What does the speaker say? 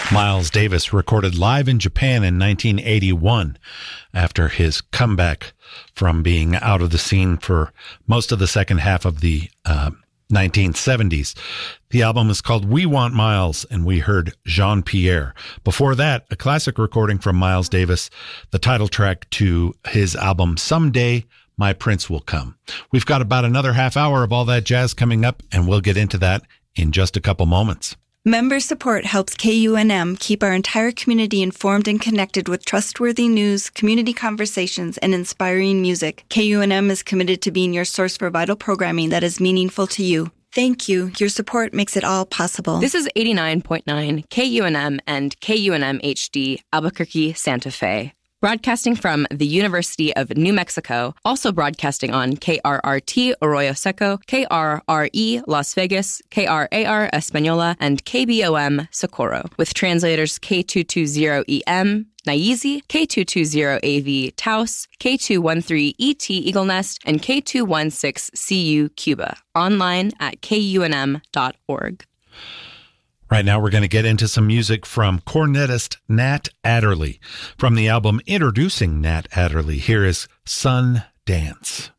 Miles Davis recorded live in Japan in 1981 after his comeback from being out of the scene for most of the second half of the 1970s. The album is called We Want Miles, and we heard Jean Pierre. Before that, a classic recording from Miles Davis, the title track to his album Someday My Prince Will Come. We've got about another half hour of all that jazz coming up, and we'll get into that in just a couple moments. Member support helps KUNM keep our entire community informed and connected with trustworthy news, community conversations, and inspiring music. KUNM is committed to being your source for vital programming that is meaningful to you. Thank you. Your support makes it all possible. This is 89.9 KUNM and KUNM HD, Albuquerque, Santa Fe. Broadcasting from the University of New Mexico, also broadcasting on KRRT Arroyo Seco, KRRE Las Vegas, KRAR Española, and KBOM Socorro, with translators K220EM Naizi, K220AV Taos, K213ET Eagle Nest, and K216CU Cuba. Online at kunm.org. Right now, we're going to get into some music from cornetist Nat Adderley. From the album introducing Nat Adderley, here is Sun Dance.